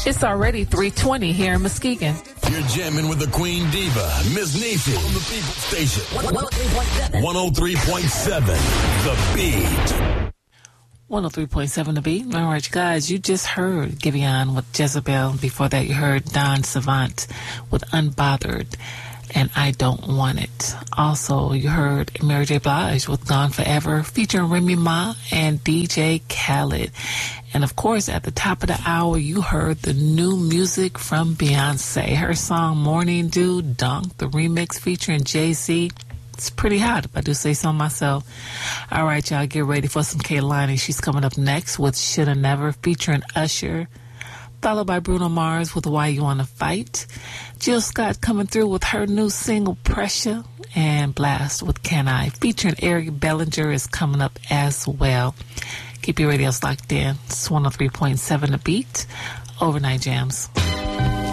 It's already 3:20 here in Muskegon. You're jamming with the Queen Diva, Miss Niecy, on the People Station. 103.7, The Beat. 103.7 The Beat. All right, you guys, you just heard Giveon with Jezebel. Before that, you heard Don Savant with Unbothered and I Don't Want It. Also, you heard Mary J. Blige with Gone Forever, featuring Remy Ma and DJ Khaled. And of course, at the top of the hour, you heard the new music from Beyonce. Her song Morning Dew, Dunk, the remix featuring Jay-Z. It's pretty hot, if I do say so myself. All right, y'all, get ready for some Kehlani. She's coming up next with Shoulda Never, featuring Usher. Followed by Bruno Mars with Why You Wanna Fight. Jill Scott coming through with her new single, Pressure. And Blast with Can I, featuring Eric Bellinger, is coming up as well. Keep your radios locked in. It's 103.7 The Beat. Overnight Jams.